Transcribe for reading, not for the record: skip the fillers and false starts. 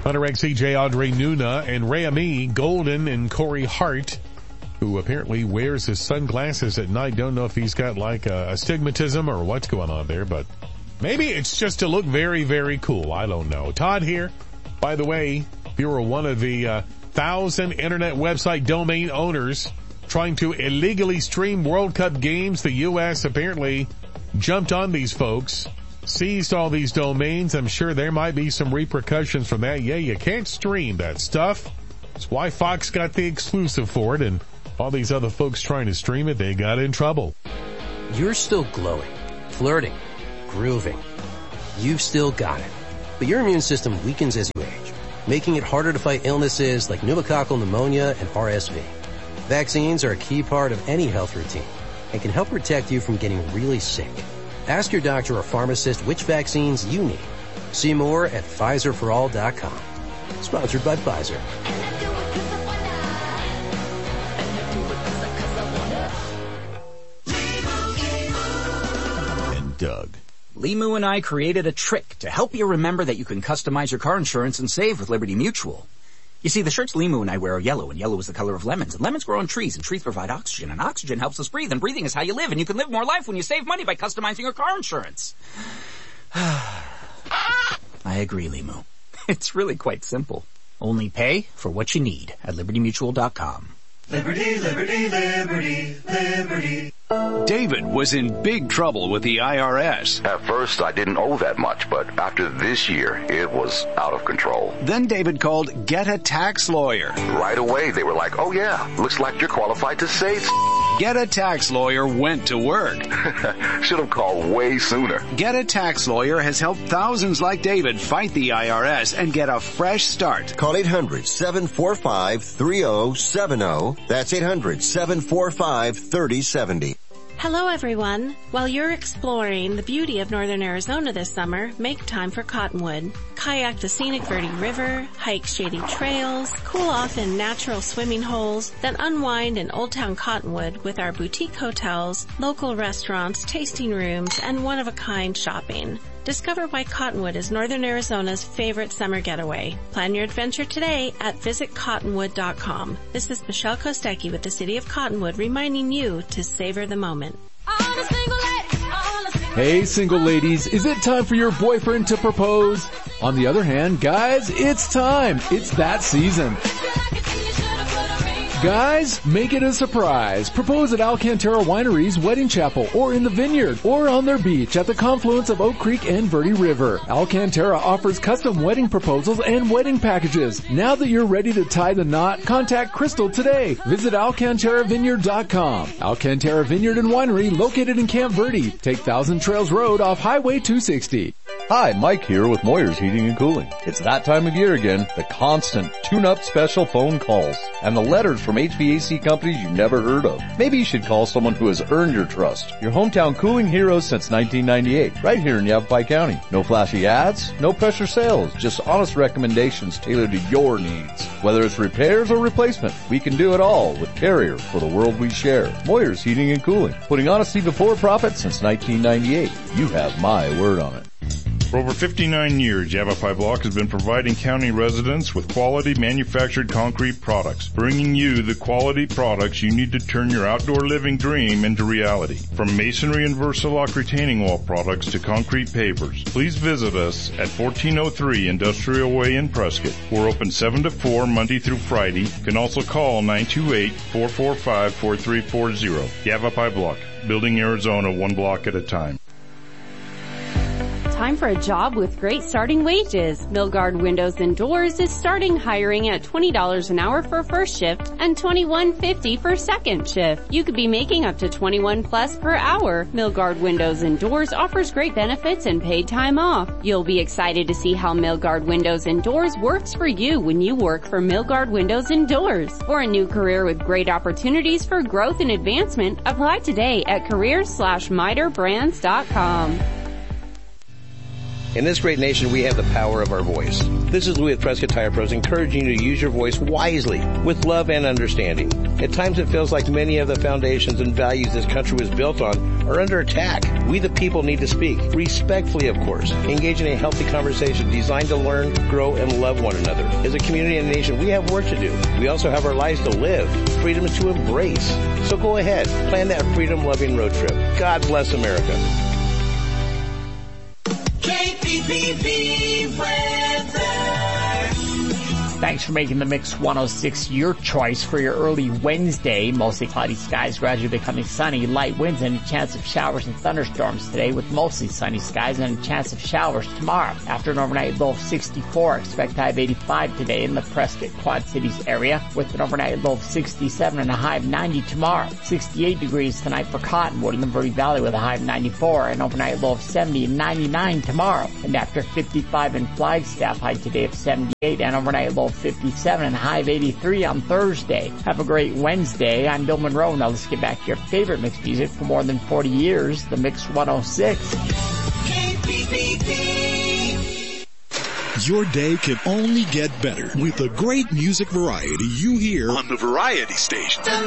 Hunter XCJ, Audrey Nuna, and Rami Golden and Corey Hart, who apparently wears his sunglasses at night. Don't know if he's got like a astigmatism or what's going on there, but maybe it's just to look very, very cool. I don't know. Todd here. By the way, if you were one of the 1,000 internet website domain owners trying to illegally stream World Cup games, the U.S. apparently jumped on these folks, seized all these domains. I'm sure there might be some repercussions from that. Yeah, you can't stream that stuff. That's why Fox got the exclusive for it, and all these other folks trying to stream it, they got in trouble. You're still glowing, flirting, grooving. You've still got it. But your immune system weakens as you age, making it harder to fight illnesses like pneumococcal pneumonia and RSV. Vaccines are a key part of any health routine and can help protect you from getting really sick. Ask your doctor or pharmacist which vaccines you need. See more at PfizerForAll.com. Sponsored by Pfizer. And Doug. Limu and I created a trick to help you remember that you can customize your car insurance and save with Liberty Mutual. You see, the shirts Limu and I wear are yellow, and yellow is the color of lemons. And lemons grow on trees, and trees provide oxygen, and oxygen helps us breathe, and breathing is how you live, and you can live more life when you save money by customizing your car insurance. I agree, Limu. It's really quite simple. Only pay for what you need at LibertyMutual.com. Liberty, liberty, liberty, liberty. David was in big trouble with the IRS. At first, I didn't owe that much, but after this year, it was out of control. Then David called Get a Tax Lawyer. Right away, they were like, oh yeah, looks like you're qualified to save. Get a Tax Lawyer went to work. Should have called way sooner. Get a Tax Lawyer has helped thousands like David fight the IRS and get a fresh start. Call 800-745-3070. That's 800-745-3070. Hello everyone. While you're exploring the beauty of northern Arizona this summer, make time for Cottonwood. Kayak the scenic Verde River, hike shady trails, cool off in natural swimming holes, then unwind in Old Town Cottonwood with our boutique hotels, local restaurants, tasting rooms, and one-of-a-kind shopping. Discover why Cottonwood is northern Arizona's favorite summer getaway. Plan your adventure today at visitcottonwood.com. This is Michelle Kostecki with the City of Cottonwood reminding you to savor the moment. Hey, single ladies, is it time for your boyfriend to propose? On the other hand, guys, it's time. It's that season. Guys, make it a surprise. Propose at Alcantara Winery's Wedding Chapel or in the Vineyard or on their beach at the confluence of Oak Creek and Verde River. Alcantara offers custom wedding proposals and wedding packages. Now that you're ready to tie the knot, contact Crystal today. Visit AlcantaraVineyard.com. Alcantara Vineyard and Winery located in Camp Verde. Take Thousand Trails Road off Highway 260. Hi, Mike here with Moyer's Heating and Cooling. It's that time of year again, the constant tune-up special phone calls and the letters from HVAC companies you never heard of. Maybe you should call someone who has earned your trust. Your hometown cooling heroes since 1998, right here in Yavapai County. No flashy ads, no pressure sales, just honest recommendations tailored to your needs. Whether it's repairs or replacement, we can do it all with Carrier for the world we share. Moyer's Heating and Cooling, putting honesty before profit since 1998. You have my word on it. For over 59 years, Yavapai Block has been providing county residents with quality manufactured concrete products, bringing you the quality products you need to turn your outdoor living dream into reality. From masonry and Versalock retaining wall products to concrete pavers, please visit us at 1403 Industrial Way in Prescott. We're open 7 to 4 Monday through Friday. You can also call 928-445-4340. Yavapai Block, building Arizona one block at a time. Time for a job with great starting wages. Milgard Windows and Doors is starting hiring at $20 an hour for first shift and $21.50 for second shift. You could be making up to $21 plus per hour. Milgard Windows and Doors offers great benefits and paid time off. You'll be excited to see how Milgard Windows and Doors works for you when you work for Milgard Windows and Doors. For a new career with great opportunities for growth and advancement, apply today at careers.miterbrands.com. In this great nation, we have the power of our voice. This is Louis with Prescott Tire Pros, encouraging you to use your voice wisely, with love and understanding. At times it feels like many of the foundations and values this country was built on are under attack. We the people need to speak, respectfully of course, engage in a healthy conversation designed to learn, grow, and love one another. As a community and nation, we have work to do. We also have our lives to live, freedom to embrace. So go ahead, plan that freedom-loving road trip. God bless America. KPPV weather. Thanks for making the Mix 106 your choice for your early Wednesday. Mostly cloudy skies, gradually becoming sunny, light winds, and a chance of showers and thunderstorms today with mostly sunny skies and a chance of showers tomorrow. After an overnight low of 64, expect high of 85 today in the Prescott Quad Cities area with an overnight low of 67 and a high of 90 tomorrow. 68 degrees tonight for Cottonwood in the Verde Valley with a high of 94 and overnight low of 70 and 99 tomorrow. And after 55 in Flagstaff, high today of 78 and overnight low of 57 and high of 83 on Thursday. Have a great Wednesday. I'm Bill Monroe. Now let's get back to your favorite mix music for more than 40 years, the Mix 106. KPPP. Your day can only get better with the great music variety you hear on the Variety Station.